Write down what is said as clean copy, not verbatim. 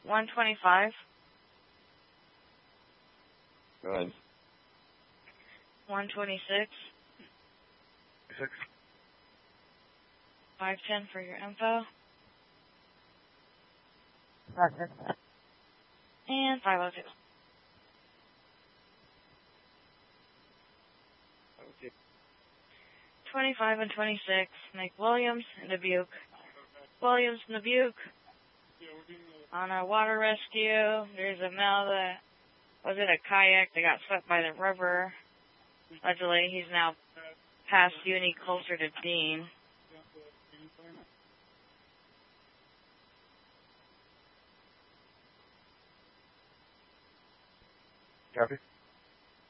125. Go ahead. 126. 510 for your info. And 502. 25 and 26, make Williams and Dubuque. Williams and Dubuque. On a water rescue, there's a male that was in a kayak that got swept by the river. Allegedly, he's now past Uni, closer to Dean. Copy.